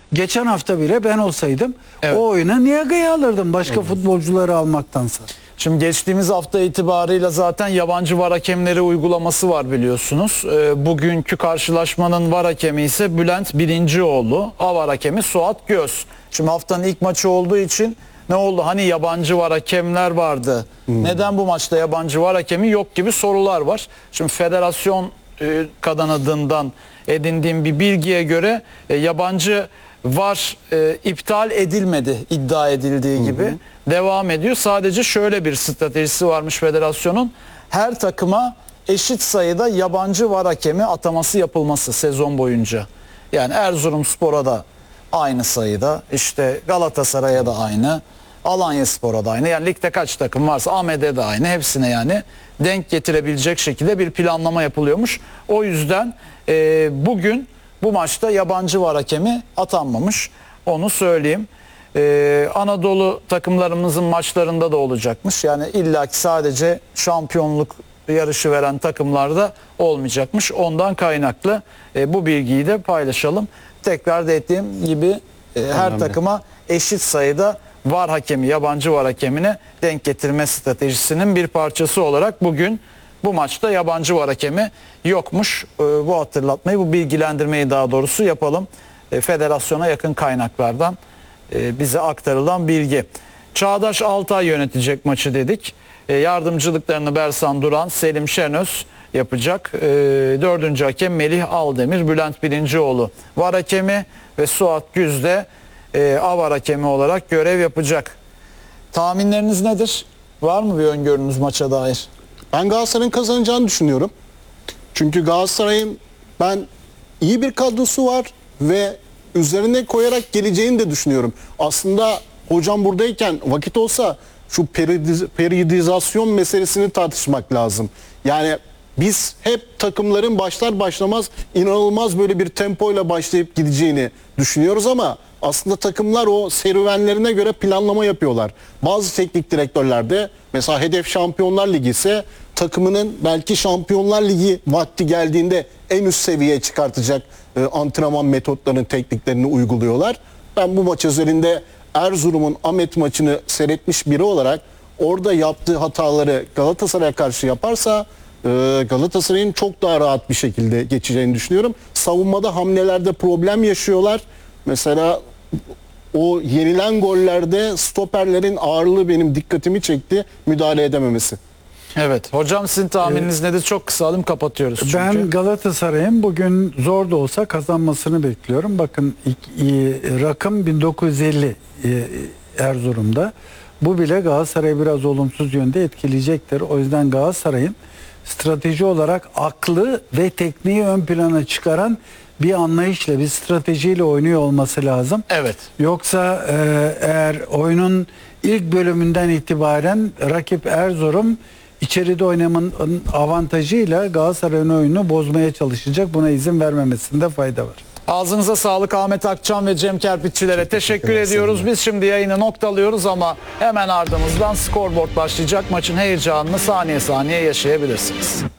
Geçen hafta bile ben olsaydım Evet. o oyuna Niaga'yı alırdım başka futbolcuları almaktansa. Şimdi geçtiğimiz hafta itibarıyla zaten yabancı VAR hakemleri uygulaması var biliyorsunuz. Bugünkü karşılaşmanın VAR hakemi ise Bülent Birincioğlu. VAR hakemi Suat Göz. Şimdi haftanın ilk maçı olduğu için ne oldu? Hani yabancı VAR hakemler vardı. Neden bu maçta yabancı VAR hakemi yok gibi sorular var. Şimdi federasyon kanadından edindiğim bir bilgiye göre yabancı VAR iptal edilmedi iddia edildiği gibi. Devam ediyor. Sadece şöyle bir stratejisi varmış federasyonun. Her takıma eşit sayıda yabancı VAR hakemi ataması yapılması sezon boyunca. Yani Erzurumspor'a da aynı sayıda, işte Galatasaray'a da aynı, Alanyaspor'a da aynı. Yani ligde kaç takım varsa Ahmet'e de aynı. Hepsine yani denk getirebilecek şekilde bir planlama yapılıyormuş. O yüzden bugün bu maçta yabancı VAR hakemi atanmamış. Onu söyleyeyim. Anadolu takımlarımızın maçlarında da olacakmış. Yani illaki sadece şampiyonluk yarışı veren takımlarda olmayacakmış. Ondan kaynaklı bu bilgiyi de paylaşalım. Tekrar da ettiğim gibi her takıma eşit sayıda VAR hakemi, yabancı VAR hakemine denk getirme stratejisinin bir parçası olarak bugün bu maçta yabancı VAR hakemi yokmuş. Bu hatırlatmayı, bu bilgilendirmeyi daha doğrusu yapalım. Federasyona yakın kaynaklardan bize aktarılan bilgi. Çağdaş Altay yönetecek maçı dedik. Yardımcılıklarını Bersan Duran, Selim Şenöz yapacak. Dördüncü hakem Melih Aldemir, Bülent Birincioğlu VAR hakemi ve Suat Güz de VAR hakemi olarak görev yapacak. Tahminleriniz nedir? Var mı bir öngörünüz maça dair? Ben Galatasaray'ın kazanacağını düşünüyorum. Çünkü Galatasaray'ın ben iyi bir kadrosu var ve üzerine koyarak geleceğini de düşünüyorum. Aslında hocam buradayken vakit olsa şu periodizasyon meselesini tartışmak lazım. Yani biz hep takımların başlar başlamaz inanılmaz böyle bir tempoyla başlayıp gideceğini düşünüyoruz ama aslında takımlar o serüvenlerine göre planlama yapıyorlar. Bazı teknik direktörler de mesela hedef Şampiyonlar Ligi ise takımının belki Şampiyonlar Ligi vakti geldiğinde en üst seviyeye çıkartacak antrenman metotlarını, tekniklerini uyguluyorlar. Ben bu maç üzerinde Erzurum'un Ahmet maçını seyretmiş biri olarak orada yaptığı hataları Galatasaray'a karşı yaparsa Galatasaray'ın çok daha rahat bir şekilde geçeceğini düşünüyorum. Savunmada hamlelerde problem yaşıyorlar. Mesela o yenilen gollerde stoperlerin ağırlığı benim dikkatimi çekti. Müdahale edememesi. Evet. Hocam sizin tahmininiz nedir? Çok kısa alayım, kapatıyoruz çünkü. Ben Galatasaray'ın bugün zor da olsa kazanmasını bekliyorum. Bakın rakım 1950 Erzurum'da. Bu bile Galatasaray'ı biraz olumsuz yönde etkileyecektir. O yüzden Galatasaray'ın strateji olarak aklı ve tekniği ön plana çıkaran bir anlayışla, bir stratejiyle oynuyor olması lazım. Evet. Yoksa eğer oyunun ilk bölümünden itibaren rakip Erzurum içeride oynamanın avantajıyla Galatasaray'ın oyununu bozmaya çalışacak. Buna izin vermemesinde fayda var. Ağzınıza sağlık Ahmet Akçam ve Cem Kerpiççilere teşekkür ediyoruz. Biz şimdi yayını noktalıyoruz ama hemen ardımızdan skorboard başlayacak. Maçın heyecanını saniye saniye yaşayabilirsiniz.